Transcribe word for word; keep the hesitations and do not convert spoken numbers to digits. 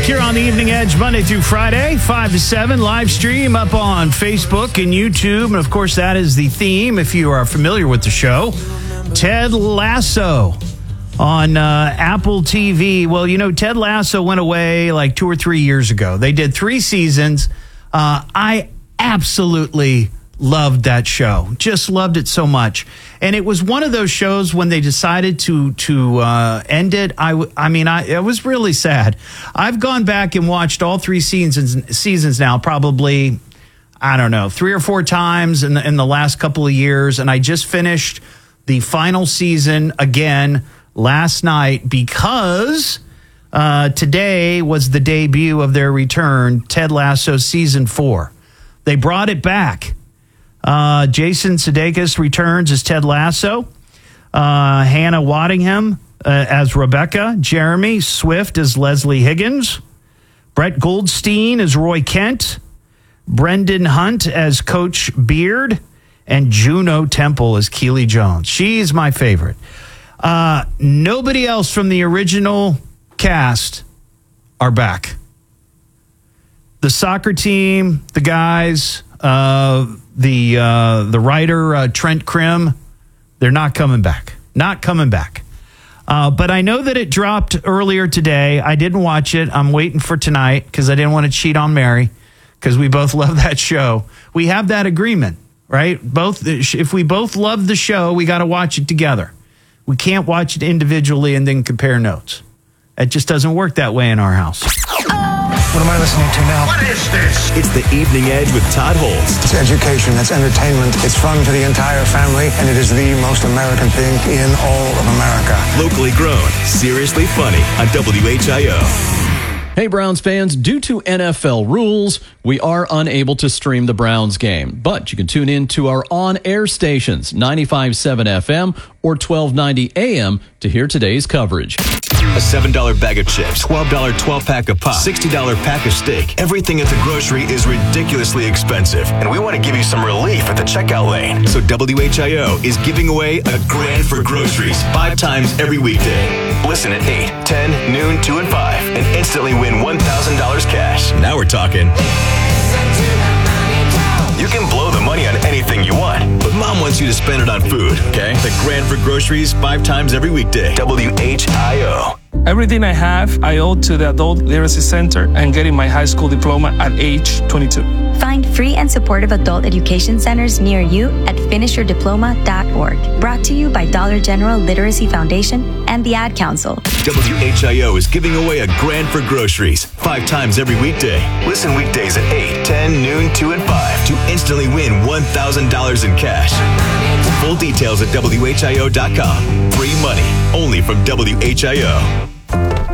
here on the Evening Edge, Monday through Friday, five to seven, live stream up on Facebook and YouTube. And, of course, that is the theme, if you are familiar with the show, Ted Lasso on uh, Apple T V. Well, you know, Ted Lasso went away like two or three years ago. They did three seasons. Uh, I absolutely loved that show. Just loved it so much. And it was one of those shows when they decided to to uh, end it. I, w- I mean, I it was really sad. I've gone back and watched all three seasons seasons now, probably, I don't know, three or four times in the, in the last couple of years. And I just finished the final season again last night because uh, today was the debut of their return, Ted Lasso season four. They brought it back. Uh, Jason Sudeikis returns as Ted Lasso. Uh, Hannah Waddingham uh, as Rebecca. Jeremy Swift as Leslie Higgins. Brett Goldstein as Roy Kent. Brendan Hunt as Coach Beard. And Juno Temple as Keely Jones. She's my favorite. Uh, nobody else from the original cast are back. The soccer team, the guys... Uh, the uh, the writer, uh, Trent Krim, they're not coming back. Not coming back. Uh, but I know that it dropped earlier today. I didn't watch it. I'm waiting for tonight because I didn't want to cheat on Mary because we both love that show. We have that agreement, right? Both, if we both love the show, we got to watch it together. We can't watch it individually and then compare notes. It just doesn't work that way in our house. What am I listening to now? What is this? It's the Evening Edge with Todd Holst. It's education, it's entertainment, it's fun for the entire family, and it is the most American thing in all of America. Locally grown, seriously funny on W H I O. Hey, Browns fans, due to N F L rules, we are unable to stream the Browns game, but you can tune in to our on-air stations, ninety-five point seven F M or twelve ninety A M to hear today's coverage. A seven dollar bag of chips, twelve dollar twelve-pack of pop, sixty dollar pack of steak. Everything at the grocery is ridiculously expensive, and we want to give you some relief at the checkout lane. So W H I O is giving away a grand for groceries five times every weekday. Listen at eight, ten, noon, two, and five, and instantly win one thousand dollars cash. Now we're talking. You can blow the money on anything you want, but Mom wants you to spend it on food, okay? The grand for groceries five times every weekday. W H I O. Everything I have, I owe to the Adult Literacy Center and getting my high school diploma at age twenty-two. Find free and supportive adult education centers near you at finish your diploma dot org. Brought to you by Dollar General Literacy Foundation and the Ad Council. W H I O is giving away a grand for groceries five times every weekday. Listen weekdays at eight, ten, noon, two, and five to instantly win one thousand dollars in cash. Full details at W H I O dot com. Free money only from W H I O.